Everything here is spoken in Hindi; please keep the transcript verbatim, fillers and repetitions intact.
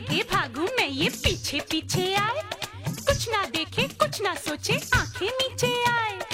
आगे भागूं मैं ये पीछे पीछे आए, कुछ ना देखे कुछ ना सोचे आंखें नीचे आए।